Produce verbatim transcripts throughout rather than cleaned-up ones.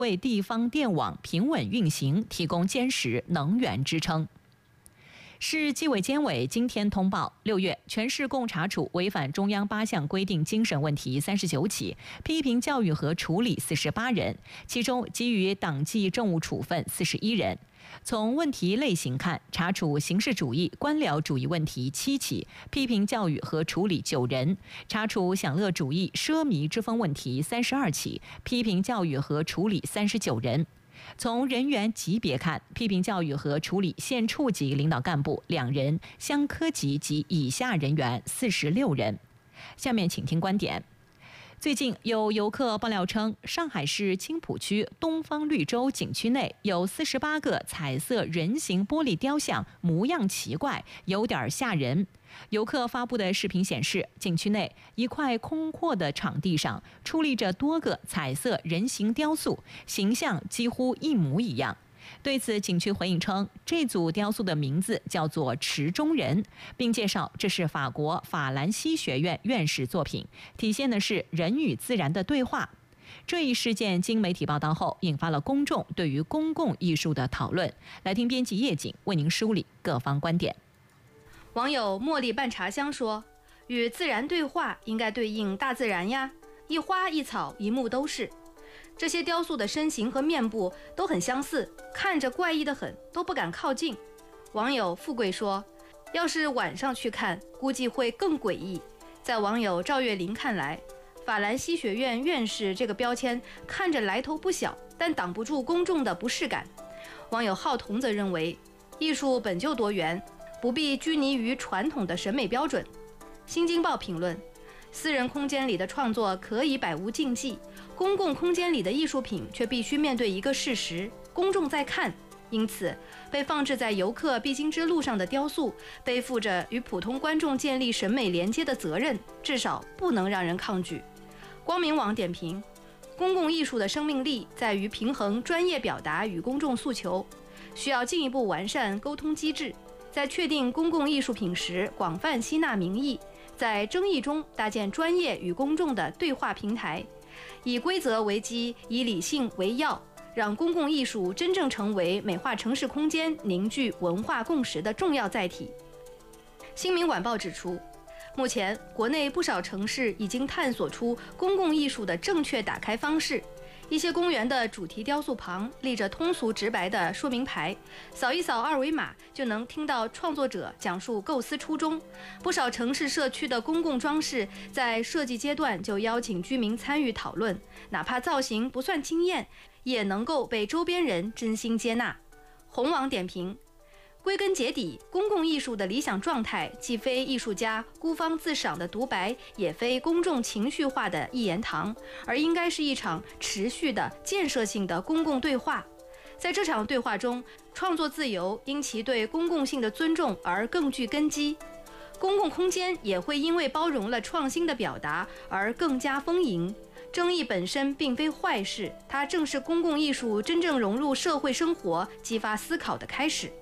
为地方电网平稳运行提供坚实能源支撑。市纪委监委今天通报，六月全市共查处违反中央八项规定精神问题三十九起，批评教育和处理四十八人，其中给予党纪政务处分四十一人。从问题类型看，查处形式主义、官僚主义问题七起，批评教育和处理九人；查处享乐主义、奢靡之风问题三十二起，批评教育和处理三十九人。从人员级别看，批评教育和处理县处级领导干部两人，乡科级及以下人员四十六人。下面请听观点。最近有游客爆料称，上海市青浦区东方绿洲景区内有四十八个彩色人形玻璃雕像，模样奇怪，有点吓人。游客发布的视频显示，景区内一块空阔的场地上矗立着多个彩色人形雕塑，形象几乎一模一样。对此，景区回应称，这组雕塑的名字叫做池中人，并介绍这是法国法兰西学院院士作品，体现的是人与自然的对话。这一事件经媒体报道后，引发了公众对于公共艺术的讨论。来听编辑叶景为您梳理各方观点。 网友茉莉半茶香说，与自然对话应该对应大自然呀，一花一草一木都是。这些雕塑的身形和面部都很相似，看着怪异得很，都不敢靠近。网友富贵说，要是晚上去看，估计会更诡异。在网友赵月林看来，法兰西学院院士这个标签看着来头不小，但挡不住公众的不适感。网友浩彤则认为，艺术本就多元，不必拘泥于传统的审美标准。新京报评论，私人空间里的创作可以百无禁忌，公共空间里的艺术品却必须面对一个事实：公众在看。因此，被放置在游客必经之路上的雕塑，背负着与普通观众建立审美连接的责任，至少不能让人抗拒。光明网点评：公共艺术的生命力在于平衡专业表达与公众诉求，需要进一步完善沟通机制，在确定公共艺术品时广泛吸纳民意，在争议中搭建专业与公众的对话平台，以规则为基，以理性为要，让公共艺术真正成为美化城市空间、凝聚文化共识的重要载体。新民晚报指出，目前国内不少城市已经探索出公共艺术的正确打开方式。一些公园的主题雕塑旁立着通俗直白的说明牌，扫一扫二维码就能听到创作者讲述构思初衷。不少城市社区的公共装饰在设计阶段就邀请居民参与讨论，哪怕造型不算惊艳，也能够被周边人真心接纳。红网点评：归根结底，公共艺术的理想状态既非艺术家孤芳自赏的独白，也非公众情绪化的一言堂，而应该是一场持续的建设性的公共对话。在这场对话中，创作自由因其对公共性的尊重而更具根基，公共空间也会因为包容了创新的表达而更加丰盈。争议本身并非坏事，它正是公共艺术真正融入社会生活、激发思考的开始。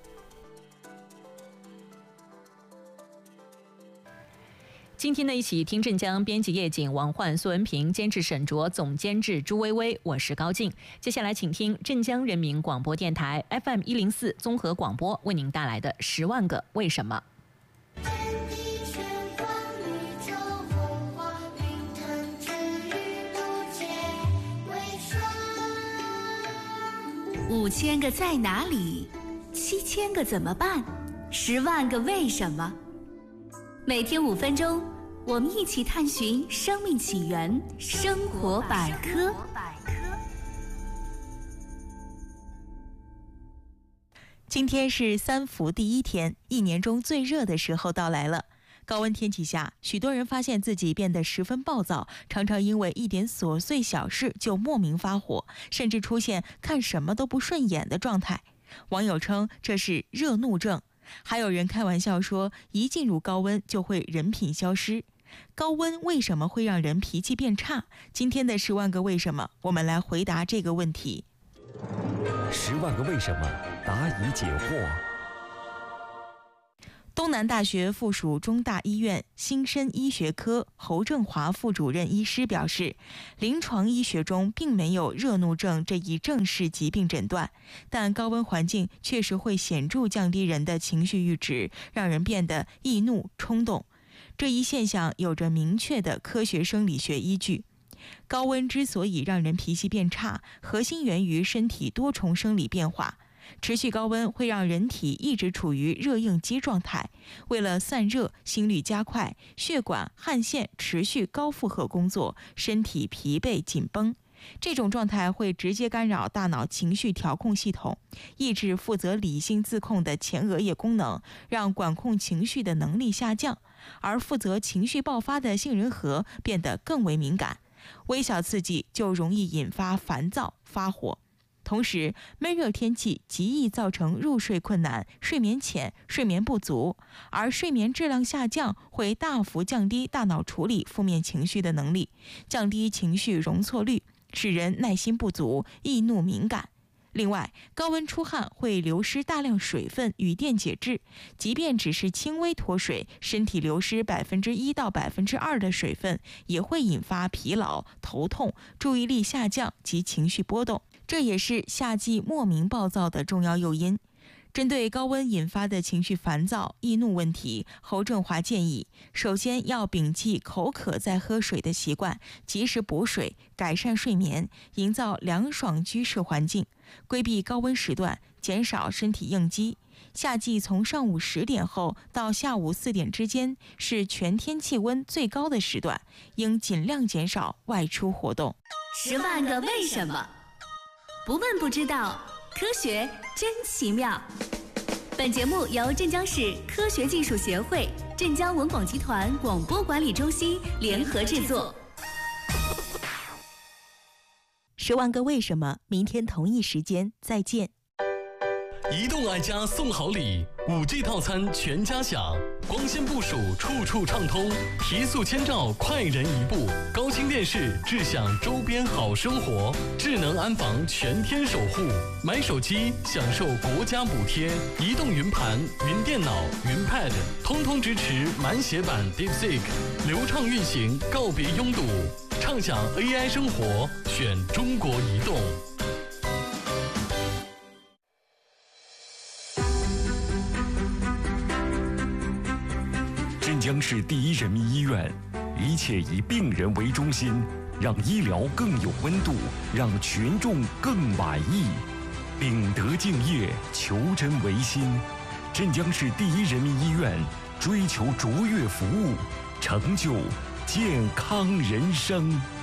今天的一起听镇江，编辑叶景、王焕、苏文平，监制沈卓，总监制朱薇薇，我是高静。接下来请听镇江人民广播电台 F M 一零四综合广播为您带来的《十万个为什么》。 五千个在哪里？七千个怎么办？十万个为什么？每天五分钟，我们一起探寻生命起源，生活百科。 今天是三伏第一天，一年中最热的时候到来了。高温天气下，许多人发现自己变得十分暴躁，常常因为一点琐碎小事就莫名发火，甚至出现看什么都不顺眼的状态。网友称这是热怒症。还有人开玩笑说，一进入高温就会人品消失。高温为什么会让人脾气变差？今天的十万个为什么，我们来回答这个问题。十万个为什么，答疑解惑。 东南大学附属中大医院新生医学科侯正华副主任医师表示，临床医学中并没有热怒症这一正式疾病诊断，但高温环境确实会显著降低人的情绪阈值，让人变得易怒冲动。这一现象有着明确的科学生理学依据。高温之所以让人脾气变差，核心源于身体多重生理变化。持续高温会让人体一直处于热应激状态，为了散热，心率加快，血管、汗腺持续高负荷工作，身体疲惫紧绷。这种状态会直接干扰大脑情绪调控系统，抑制负责理性自控的前额叶功能，让管控情绪的能力下降，而负责情绪爆发的杏仁核变得更为敏感，微小刺激就容易引发烦躁、发火。同时，闷热天气极易造成入睡困难、睡眠浅、睡眠不足，而睡眠质量下降会大幅降低大脑处理负面情绪的能力，降低情绪容错率，使人耐心不足、易怒敏感。另外，高温出汗会流失大量水分与电解质，即便只是轻微脱水，身体流失百分之一到百分之二的水分，也会引发疲劳、头痛、注意力下降及情绪波动。这也是夏季莫名暴躁的重要诱因。针对高温引发的情绪烦躁、易怒问题，侯正华建议，首先要摒弃口渴再喝水的习惯，及时补水，改善睡眠，营造凉爽居室环境，规避高温时段，减少身体应激。夏季从上午十点后到下午四点之间是全天气温最高的时段，应尽量减少外出活动。 十万个为什么，不问不知道，科学真奇妙。本节目由镇江市科学技术协会、镇江文广集团广播管理中心联合制作。 十万个为什么，明天同一时间再见。 移动爱家送好礼，五 G 套餐全家享，光纤部署处处畅通，提速千兆快人一步，高清电视智享周边好生活，智能安防全天守护，买手机享受国家补贴，移动云盘、云电脑、云 Pad 通通支持满血版 DeepSeek， 流畅运行，告别拥堵，畅享 A I 生活，选中国移动。 镇江市第一人民医院，一切以病人为中心，让医疗更有温度，让群众更满意。秉德敬业，求真为心。镇江市第一人民医院追求卓越服务，成就健康人生。